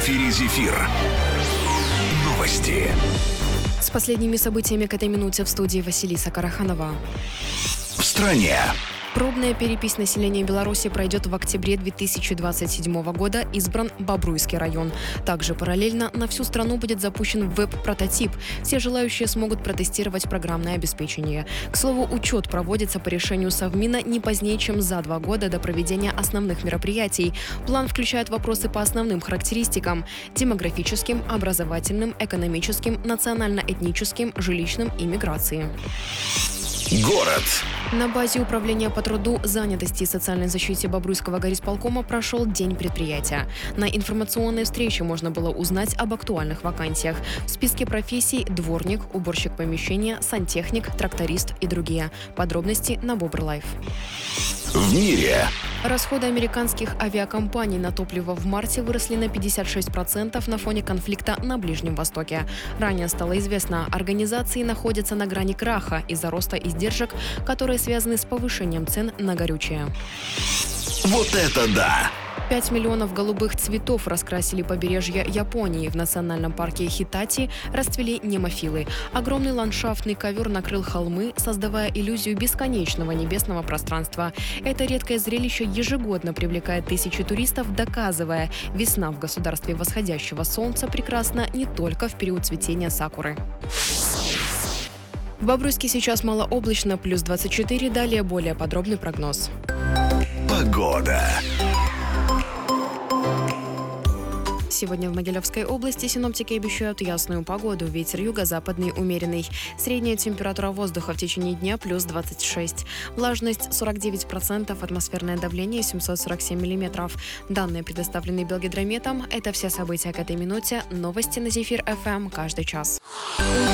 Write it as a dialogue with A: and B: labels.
A: эфире «Зефир». Новости.
B: С последними событиями к этой минуте в студии Василиса Караханова.
A: В стране.
B: Пробная перепись населения Беларуси пройдет в октябре 2027 года, избран Бобруйский район. Также параллельно на всю страну будет запущен веб-прототип. Все желающие смогут протестировать программное обеспечение. К слову, учет проводится по решению Совмина не позднее, чем за 2 года до проведения основных мероприятий. План включает вопросы по основным характеристикам – демографическим, образовательным, экономическим, национально-этническим, жилищным и миграции.
A: Город.
B: На базе Управления по труду, занятости и социальной защите Бобруйского горисполкома прошел День предприятия. На информационной встрече можно было узнать об актуальных вакансиях. В списке профессий – дворник, уборщик помещения, сантехник, тракторист и другие. Подробности на Бобр-Лайф.
A: В мире.
B: Расходы американских авиакомпаний на топливо в марте выросли на 56% на фоне конфликта на Ближнем Востоке. Ранее стало известно, организации находятся на грани краха из-за роста издержек, которые связаны с повышением цен на горючее.
A: Вот это да!
B: 5 миллионов голубых цветов раскрасили побережье Японии. В национальном парке Хитати расцвели немофилы. Огромный ландшафтный ковер накрыл холмы, создавая иллюзию бесконечного небесного пространства. Это редкое зрелище ежегодно привлекает тысячи туристов, доказывая, весна в государстве восходящего солнца прекрасна не только в период цветения сакуры. В Бобруйске сейчас малооблачно, плюс 24, далее более подробный прогноз.
A: Погода.
B: Сегодня в Могилевской области синоптики обещают ясную погоду. Ветер юго-западный умеренный. Средняя температура воздуха в течение дня плюс 26. Влажность 49%, атмосферное давление 747 миллиметров. Данные предоставлены Белгидрометом. Это все события к этой минуте. Новости на Зефир ФМ каждый час.